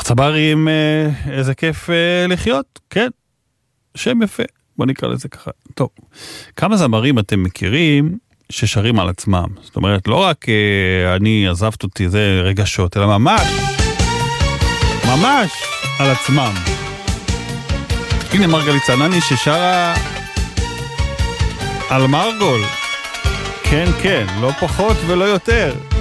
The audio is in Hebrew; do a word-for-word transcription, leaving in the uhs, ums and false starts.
צברים, איזה כיף לחיות, כן, שם יפה, בוא נקרא לזה ככה. טוב, כמה זמרים אתם מכירים ששרים על עצמם? זאת אומרת, לא רק אני עזבת אותי, זה רגשות, אלא ממש, ממש על עצמם. הנה מרגלית צנני ששרה על מרגול, כן כן, לא פחות ולא יותר.